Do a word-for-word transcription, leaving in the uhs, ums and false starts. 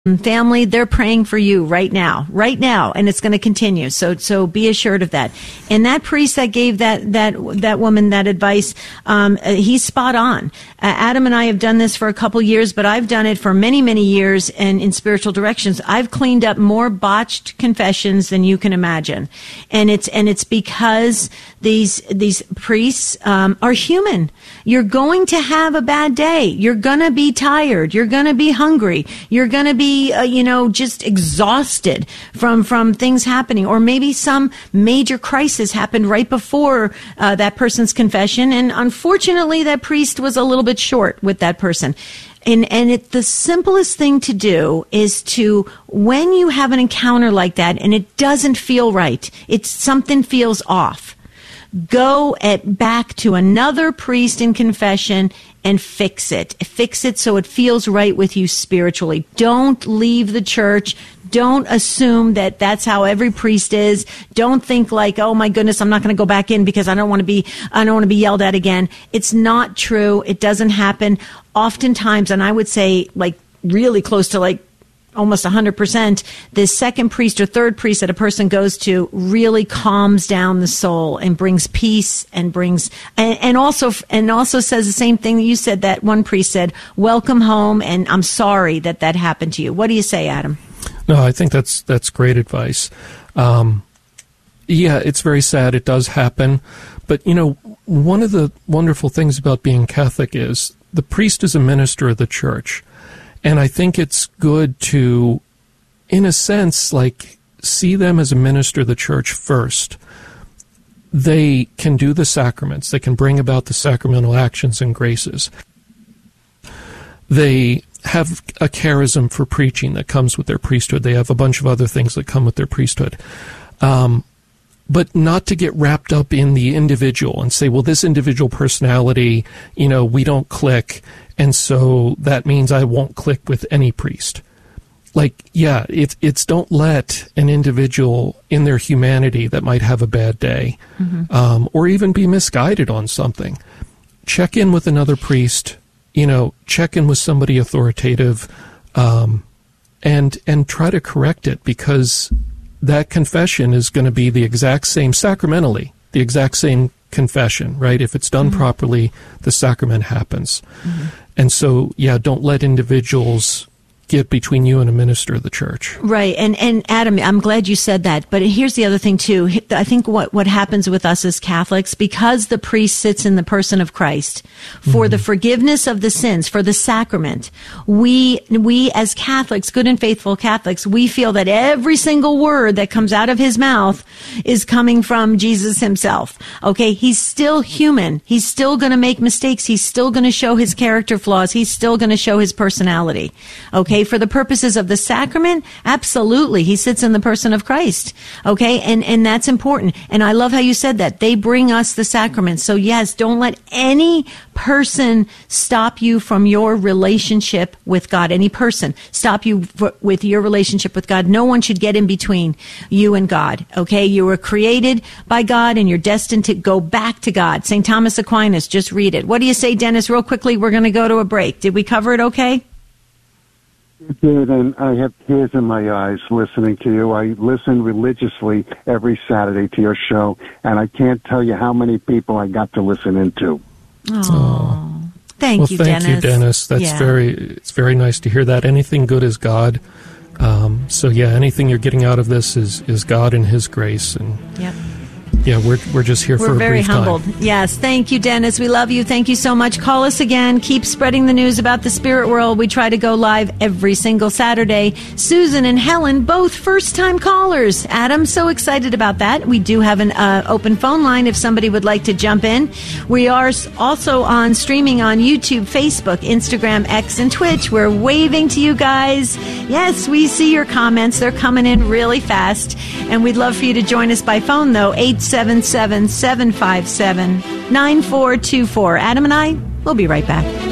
family, they're praying for you right now, right now, and it's going to continue. So, so be assured of that. And that priest that gave that that that woman that advice, um, uh, he's spot on. Uh, Adam and I have done this for a couple years, but I've done it for many, many years, and in spiritual directions, I've cleaned up more botched confessions than you can imagine, and it's and it's because these these priests um, are human. You're going to have a bad day. You're going to be tired. You're going to be hungry. You're going to be Uh, you know, just exhausted from, from things happening. Or maybe some major crisis happened right before uh, that person's confession. And unfortunately, that priest was a little bit short with that person. And, and it, the simplest thing to do is to, when you have an encounter like that and it doesn't feel right, it's something feels off, go at back to another priest in confession and fix it. Fix it so it feels right with you spiritually. Don't leave the church. Don't assume that that's how every priest is. Don't think like, oh my goodness, I'm not going to go back in because I don't want to be, I don't want to be yelled at again. It's not true. It doesn't happen. Oftentimes, and I would say like really close to like almost one hundred percent, the second priest or third priest that a person goes to really calms down the soul and brings peace and brings, and, and also, and also says the same thing that you said, that one priest said, welcome home, and I'm sorry that that happened to you. What do you say, Adam? No, I think that's, that's great advice. Um, yeah, it's very sad. It does happen. But, you know, one of the wonderful things about being Catholic is the priest is a minister of the church. And I think it's good to, in a sense, like, see them as a minister of the church first. They can do the sacraments. They can bring about the sacramental actions and graces. They have a charism for preaching that comes with their priesthood. They have a bunch of other things that come with their priesthood. Um, but not to get wrapped up in the individual and say, well, this individual personality, you know, we don't click, and so that means I won't click with any priest. Like, yeah, it's, it's don't let an individual in their humanity that might have a bad day, mm-hmm. um, or even be misguided on something. Check in with another priest, you know, check in with somebody authoritative, um, and, and try to correct it, because that confession is going to be the exact same, sacramentally, the exact same confession, right? If it's done mm-hmm. properly, the sacrament happens. Mm-hmm. And so, yeah, don't let individuals get between you and a minister of the church. Right. And, and Adam, I'm glad you said that. But here's the other thing, too. I think what, what happens with us as Catholics, because the priest sits in the person of Christ for mm-hmm. the forgiveness of the sins, for the sacrament, we, we as Catholics, good and faithful Catholics, we feel that every single word that comes out of his mouth is coming from Jesus himself. Okay. He's still human. He's still going to make mistakes. He's still going to show his character flaws. He's still going to show his personality. Okay. For the purposes of the sacrament, absolutely. He sits in the person of Christ. Okay. And, and that's important. And I love how you said that. They bring us the sacrament. So yes, don't let any person stop you from your relationship with God. Any person stop you f- with your relationship with God. No one should get in between you and God. Okay. You were created by God and you're destined to go back to God. Saint Thomas Aquinas, just read it. What do you say, Dennis? Real quickly, we're going to go to a break. Did we cover it okay? You did, and I have tears in my eyes listening to you. I listen religiously every Saturday to your show, and I can't tell you how many people I got to listen into. Oh, thank well, you, thank Dennis. you, Dennis. That's yeah. very, it's very nice to hear that. Anything good is God. Um, so yeah, anything you're getting out of this is, is God and His grace. And yep. Yeah, we're we're just here we're for a very brief humbled. time. Yes, thank you, Dennis. We love you. Thank you so much. Call us again. Keep spreading the news about the spirit world. We try to go live every single Saturday. Susan and Helen, both first-time callers. Adam, so excited about that. We do have an uh, open phone line if somebody would like to jump in. We are also on streaming on YouTube, Facebook, Instagram, X, and Twitch. We're waving to you guys. Yes, we see your comments. They're coming in really fast. And we'd love for you to join us by phone, though, eight seven seven, seven five seven, nine four two four. Adam and I, we'll be right back.